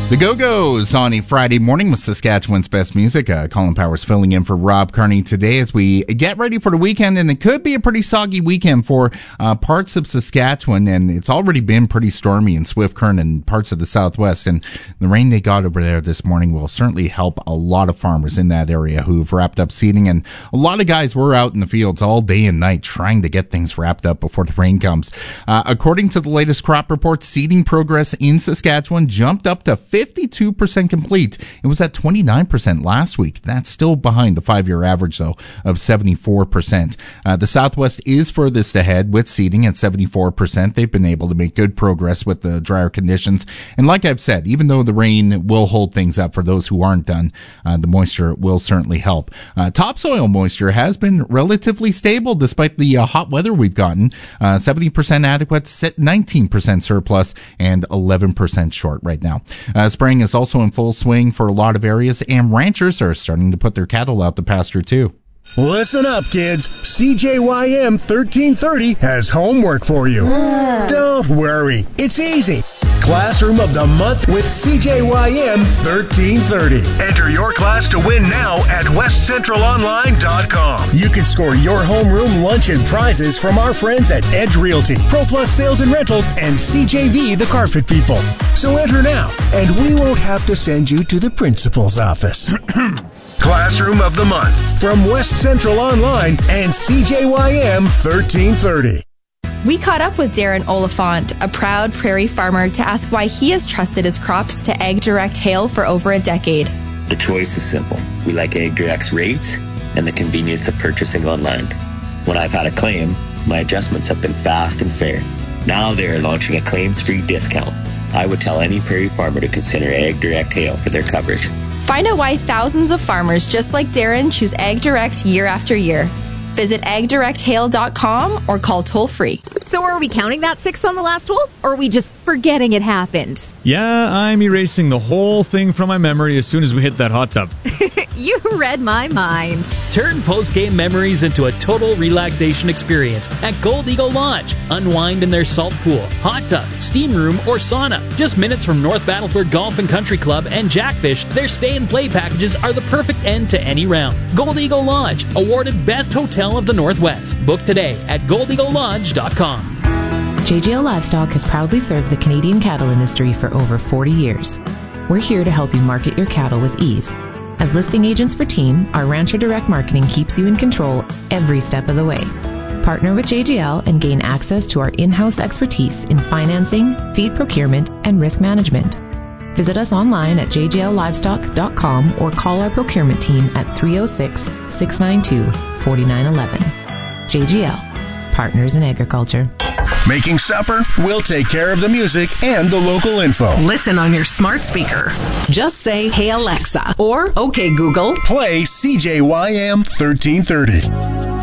The Go-Go's on a Friday morning with Saskatchewan's best music. Colin Powers filling in for Rob Carney today as we get ready for the weekend, and it could be a pretty soggy weekend for parts of Saskatchewan, and it's already been pretty stormy in Swift Current and parts of the southwest, and the rain they got over there this morning will certainly help a lot of farmers in that area who've wrapped up seeding, and a lot of guys were out in the fields all day and night trying to get things wrapped up before the rain comes. According to the latest crop report, seeding progress in Saskatchewan jumped up to 52% complete. It was at 29% last week. That's still behind the 5-year average, though, of 74%. The Southwest is furthest ahead with seeding at 74%. They've been able to make good progress with the drier conditions. And like I've said, even though the rain will hold things up for those who aren't done, the moisture will certainly help. Topsoil moisture has been relatively stable despite the hot weather we've gotten. 70% adequate, 19% surplus, and 11% short right now. Spraying is also in full swing for a lot of areas, and ranchers are starting to put their cattle out the pasture too. Listen up, kids. CJYM 1330 has homework for you. Don't worry. It's easy. Classroom of the Month with CJYM 1330. Enter your class to win now at westcentralonline.com. You can score your homeroom lunch and prizes from our friends at Edge Realty, ProPlus Sales and Rentals, and CJV the Carpet People. So enter now, and we won't have to send you to the principal's office. Classroom of the Month from West Central Online and CJYM 1330. We caught up with Darren Oliphant, a proud prairie farmer, to ask why he has trusted his crops to Ag Direct Hail for over a decade. The choice is simple. We like Ag Direct's rates and the convenience of purchasing online. When I've had a claim, my adjustments have been fast and fair. Now they are launching a claims-free discount. I would tell any prairie farmer to consider Ag Direct Hail for their coverage. Find out why thousands of farmers just like Darren choose Ag Direct year after year. Visit agdirecthail.com or call toll-free. So are we counting that 6 on the last hole, or are we just forgetting it happened? Yeah, I'm erasing the whole thing from my memory as soon as we hit that hot tub. You read my mind. Turn post-game memories into a total relaxation experience at Gold Eagle Lodge. Unwind in their salt pool, hot tub, steam room, or sauna. Just minutes from North Battleford Golf and Country Club and Jackfish, their stay-and-play packages are the perfect end to any round. Gold Eagle Lodge, awarded Best Hotel of the Northwest. Book today at goldeaglelodge.com. JGL Livestock has proudly served the Canadian cattle industry for over 40 years. We're here to help you market your cattle with ease. As listing agents for Team, our Rancher Direct Marketing keeps you in control every step of the way. Partner with JGL and gain access to our in-house expertise in financing, feed procurement, and risk management. Visit us online at jgllivestock.com or call our procurement team at 306-692-4911. JGL, Partners in Agriculture. Making supper? We'll take care of the music and the local info. Listen on your smart speaker. Just say, "Hey Alexa," or "Okay Google." Play CJYM 1330.